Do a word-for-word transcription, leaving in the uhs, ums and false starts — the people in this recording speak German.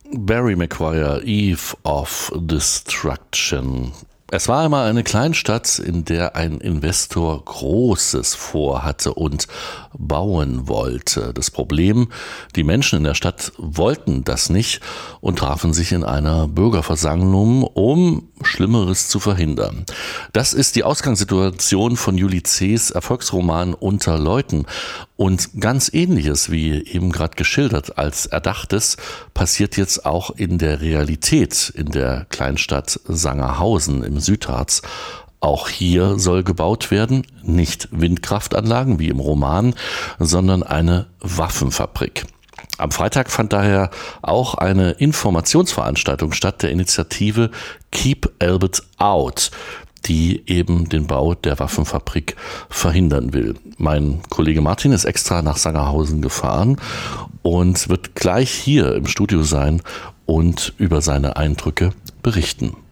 Barry Maguire, Eve of Destruction. Es war einmal eine Kleinstadt, in der ein Investor Großes vorhatte und bauen wollte. Das Problem, die Menschen in der Stadt wollten das nicht und trafen sich in einer Bürgerversammlung, um Schlimmeres zu verhindern. Das ist die Ausgangssituation von Juli C.'s Erfolgsroman Unter Leuten. Und ganz Ähnliches, wie eben gerade geschildert als Erdachtes, passiert jetzt auch in der Realität in der Kleinstadt Sangerhausen im Südharz. Auch hier soll gebaut werden, nicht Windkraftanlagen wie im Roman, sondern eine Waffenfabrik. Am Freitag fand daher auch eine Informationsveranstaltung statt der Initiative Keep Albert Out, die eben den Bau der Waffenfabrik verhindern will. Mein Kollege Martin ist extra nach Sangerhausen gefahren und wird gleich hier im Studio sein und über seine Eindrücke berichten.